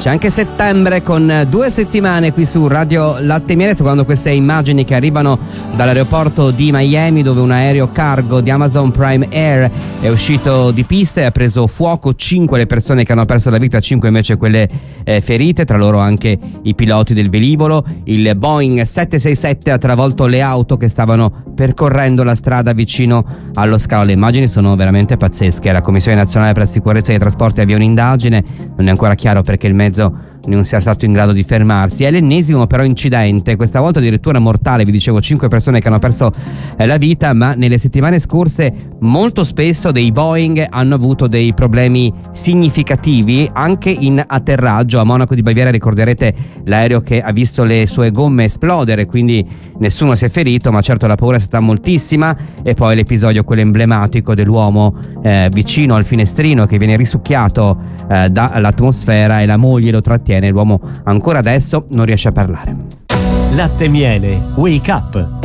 C'è anche settembre con 2 settimane qui su Radio Latte e Miele, secondo queste immagini che arrivano dall'aeroporto di Miami, dove un aereo cargo di Amazon Prime Air è uscito di pista e ha preso fuoco. 5 le persone che hanno perso la vita, 5 invece quelle ferite, tra loro anche i piloti del velivolo. Il Boeing 767 ha travolto le auto che stavano percorrendo la strada vicino allo scalo. Le immagini sono veramente pazzesche. La Commissione Nazionale per la Sicurezza dei Trasporti avvia un'indagine, non è ancora chiaro perché il mezzo non sia stato in grado di fermarsi. È l'ennesimo però incidente, questa volta addirittura mortale. Vi dicevo, 5 persone che hanno perso la vita, ma nelle settimane scorse molto spesso dei Boeing hanno avuto dei problemi significativi anche in atterraggio. A Monaco di Baviera ricorderete l'aereo che ha visto le sue gomme esplodere, quindi nessuno si è ferito, ma certo la paura è stata moltissima. E poi l'episodio, quello emblematico dell'uomo vicino al finestrino che viene risucchiato dall'atmosfera e la moglie lo trattiene. L'uomo ancora adesso non riesce a parlare. Latte e Miele, Wake Up.